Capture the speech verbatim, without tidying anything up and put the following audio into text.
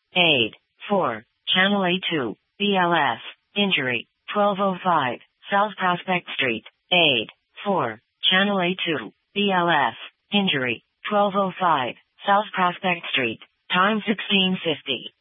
Aid. four. Channel A two. B L S. Injury. twelve oh five. South Prospect Street. Aid. four. Channel A two. B L S. Injury. twelve oh five. South Prospect Street. Time sixteen fifty.